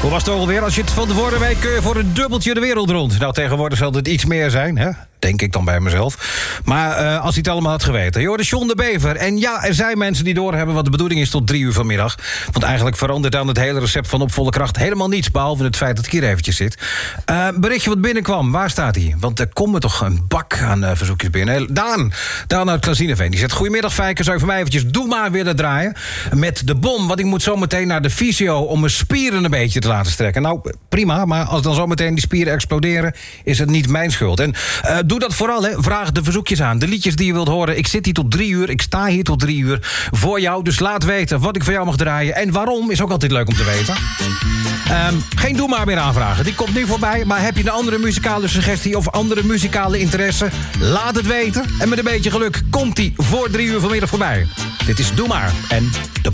Hoe was het alweer? Als je het van tevoren weet, kun je voor een dubbeltje de wereld rond. Nou, tegenwoordig zal het iets meer zijn, hè? Denk ik dan bij mezelf. Maar als hij het allemaal had geweten. Je hoorde John de Bever. En ja, er zijn mensen die doorhebben wat de bedoeling is tot 3 uur vanmiddag. Want eigenlijk verandert aan het hele recept van Op Volle Kracht helemaal niets. Behalve het feit dat ik hier eventjes zit. Berichtje wat binnenkwam. Waar staat hij? Want er komen toch een bak aan verzoekjes binnen. Daan uit Klazineveen. Die zegt: goedemiddag Fijker, zou je voor mij eventjes Doe maar willen draaien? Met de bom, want ik moet zo meteen naar de fysio om mijn spieren een beetje te laten strekken. Nou, prima, maar als dan zometeen die spieren exploderen, is het niet mijn schuld. En doe dat vooral, hè. Vraag de verzoekjes aan. De liedjes die je wilt horen. Ik zit hier tot 3 uur. Ik sta hier tot 3 uur voor jou. Dus laat weten wat ik voor jou mag draaien. En waarom is ook altijd leuk om te weten. Geen Doe maar meer aanvragen. Die komt nu voorbij. Maar heb je een andere muzikale suggestie of andere muzikale interesse? Laat het weten. En met een beetje geluk komt die voor 3 uur vanmiddag voorbij. Dit is Doe maar en de